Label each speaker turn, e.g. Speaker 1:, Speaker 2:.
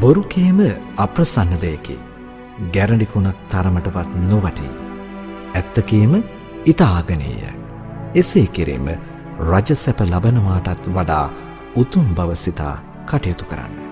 Speaker 1: බොරු කීම අප්‍රසන්න දෙයකි. ගැරඬිකුණක් තරමටවත් නොවටි. ඇත්ත කීම ඉතාගනීය. එසේ කිරීම රජ සැප ලබනවාටත් වඩා උතුම් බව සිතා කටයුතු කරන්න.